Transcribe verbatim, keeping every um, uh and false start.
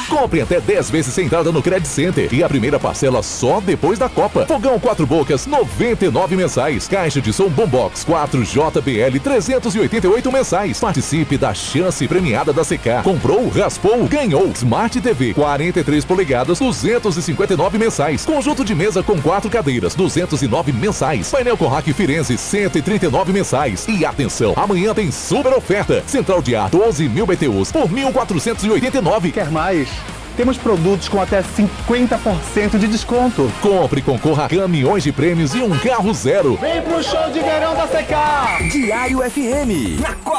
Compre até dez vezes sem entrada no Credit Center e a primeira parcela só depois da Copa. Fogão quatro bocas, noventa e nove mensais. Caixa de som Boombox quatro J B L, trezentos e oitenta e oito mensais. Participe da chance premiada da C K. Comprou, raspou, ganhou. Smart T V quarenta e três polegadas, duzentos e cinquenta e nove mensais. Conjunto de mesa com quatro cadeiras, duzentos e nove mensais. Painel com rack Firenze, cento e trinta e nove mensais. E atenção, amanhã tem super oferta. Central de ar doze mil B T Us por mil quatrocentos e oitenta e nove. Quer mais? Temos produtos com até cinquenta por cento de desconto. Compre e concorra a caminhões de prêmios e um carro zero. Vem pro show de verão da C K! Diário F M, na Copa.